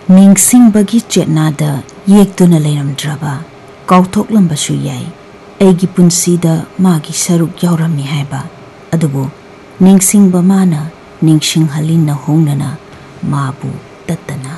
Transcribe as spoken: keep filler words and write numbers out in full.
ꯅꯤꯡꯁꯤꯡꯕꯒꯤ ꯆꯦꯠꯅꯥꯗ ꯌꯦꯛꯇꯨꯅ ꯂꯩꯔꯝꯗ꯭ꯔꯕ ꯀꯥꯎꯊꯣꯛꯂꯝꯕꯁꯨ ꯌꯥꯏ ꯑꯩꯒꯤ ꯄꯨꯟꯁꯤꯗ ꯃꯥꯒꯤ ꯁꯔꯨꯛ ꯌꯥꯎꯔꯝꯃꯤ ꯍꯥꯏꯕ ꯑꯗꯨꯕꯨ ꯅꯤꯡꯁꯤꯡꯕ ꯃꯥꯅ ꯅꯤꯡꯁꯤꯡꯍꯜꯂꯤ ꯅꯍꯧꯅꯅ ꯃꯥꯕꯨ ꯇꯠꯇꯅ